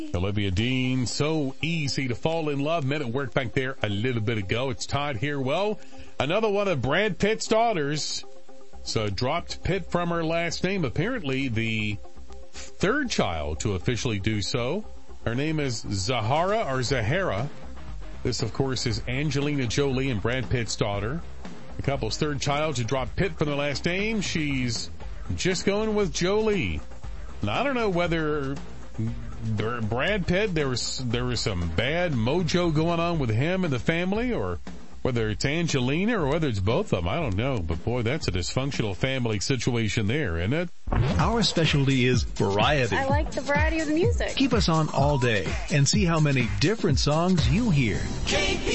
Olivia Dean, so easy to fall in love. Men at work back there a little bit ago. It's Todd here. Well, another one of Brad Pitt's daughters. So dropped Pitt from her last name. Apparently the third child to officially do so. Her name is Zahara. This, of course, is Angelina Jolie and Brad Pitt's daughter. The couple's third child to drop Pitt from the last name. She's just going with Jolie. Now, I don't know whether Brad Pitt, there was some bad mojo going on with him and the family, or whether it's Angelina or whether it's both of them. I don't know. But boy, that's a dysfunctional family situation there, isn't it? Our specialty is variety. I like the variety of the music. Keep us on all day and see how many different songs you hear.